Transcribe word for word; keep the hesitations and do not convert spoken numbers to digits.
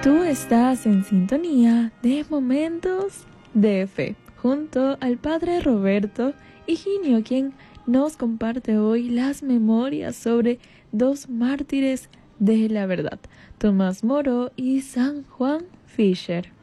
Tú estás en sintonía de Momentos de Fe, junto al Padre Roberto Higinio, quien nos comparte hoy las memorias sobre dos mártires de la verdad, Tomás Moro y San Juan Fisher.